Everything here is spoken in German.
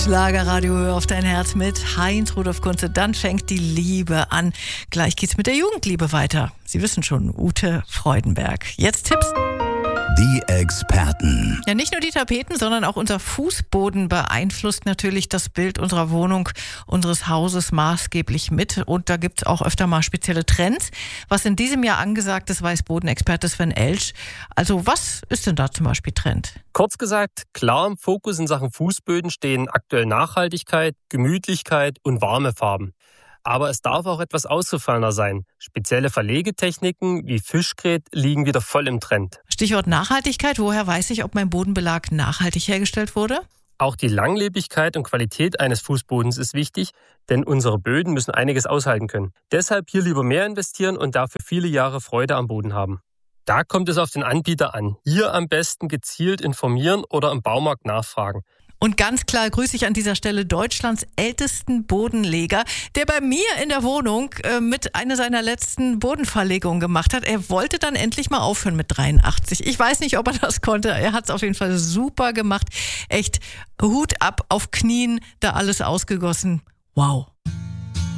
Schlagerradio, hör auf dein Herz mit Heinz Rudolf Kunze. Dann fängt die Liebe an. Gleich geht's mit der Jugendliebe weiter. Sie wissen schon, Ute Freudenberg. Jetzt Tipps. Die Experten. Ja, nicht nur die Tapeten, sondern auch unser Fußboden beeinflusst natürlich das Bild unserer Wohnung, unseres Hauses maßgeblich mit. Und da gibt's auch öfter mal spezielle Trends. Was in diesem Jahr angesagt ist, weiß Bodenexperte Sven Elsch. Also was ist denn da zum Beispiel Trend? Kurz gesagt, klar im Fokus in Sachen Fußböden stehen aktuell Nachhaltigkeit, Gemütlichkeit und warme Farben. Aber es darf auch etwas ausgefallener sein. Spezielle Verlegetechniken wie Fischgrät liegen wieder voll im Trend. Stichwort Nachhaltigkeit. Woher weiß ich, ob mein Bodenbelag nachhaltig hergestellt wurde? Auch die Langlebigkeit und Qualität eines Fußbodens ist wichtig, denn unsere Böden müssen einiges aushalten können. Deshalb hier lieber mehr investieren und dafür viele Jahre Freude am Boden haben. Da kommt es auf den Anbieter an. Hier am besten gezielt informieren oder im Baumarkt nachfragen. Und ganz klar grüße ich an dieser Stelle Deutschlands ältesten Bodenleger, der bei mir in der Wohnung mit einer seiner letzten Bodenverlegungen gemacht hat. Er wollte dann endlich mal aufhören mit 83. Ich weiß nicht, ob er das konnte. Er hat es auf jeden Fall super gemacht. Echt Hut ab, auf Knien, da alles ausgegossen. Wow.